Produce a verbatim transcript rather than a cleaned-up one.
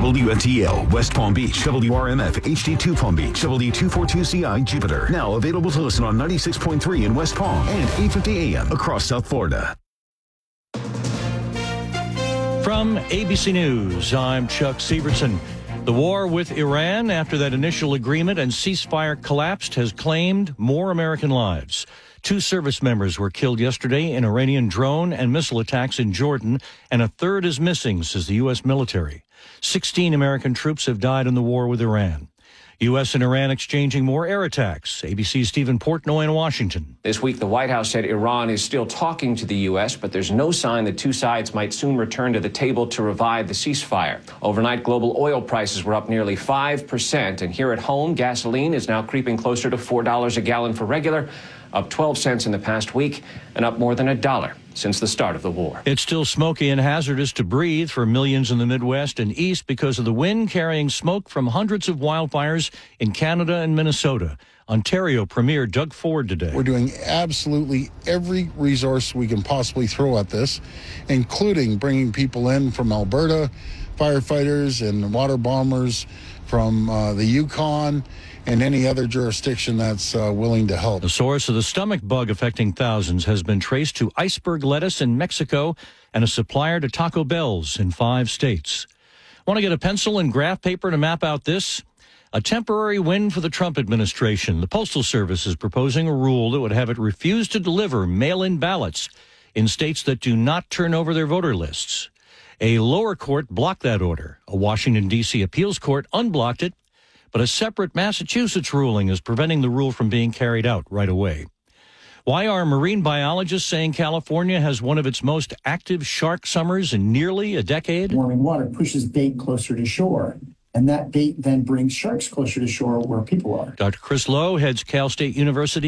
W N T L, West Palm Beach, W R M F, H D two Palm Beach, W two forty-two C I, Jupiter. Now available to listen on ninety-six point three in West Palm and eight fifty A M across South Florida. From A B C News, I'm Chuck Severson. The war with Iran after that initial agreement and ceasefire collapsed has claimed more American lives. Two service members were killed yesterday in Iranian drone and missile attacks in Jordan, and a third is missing, says the U S military. Sixteen American troops have died in the war with Iran. U S and Iran exchanging more air attacks. A B C's Stephen Portnoy in Washington. This week, the White House said Iran is still talking to the U S, but there's no sign that two sides might soon return to the table to revive the ceasefire. Overnight, global oil prices were up nearly five percent, and here at home, gasoline is now creeping closer to four dollars a gallon for regular, up twelve cents in the past week, and up more than a dollar since the start of the war. It's still smoky and hazardous to breathe for millions in the Midwest and East because of the wind carrying smoke from hundreds of wildfires in Canada and Minnesota. Ontario Premier Doug Ford today. We're doing absolutely every resource we can possibly throw at this, including bringing people in from Alberta, firefighters and water bombers from uh, the Yukon, and any other jurisdiction that's uh, willing to help. The source of the stomach bug affecting thousands has been traced to iceberg lettuce in Mexico and a supplier to Taco Bell's in five states. Want to get a pencil and graph paper to map out this? A temporary win for the Trump administration. The Postal Service is proposing a rule that would have it refuse to deliver mail-in ballots in states that do not turn over their voter lists. A lower court blocked that order. A Washington, D C appeals court unblocked it, but a separate Massachusetts ruling is preventing the rule from being carried out right away. Why are marine biologists saying California has one of its most active shark summers in nearly a decade? Warming water pushes bait closer to shore, and that bait then brings sharks closer to shore where people are. Doctor Chris Lowe heads Cal State University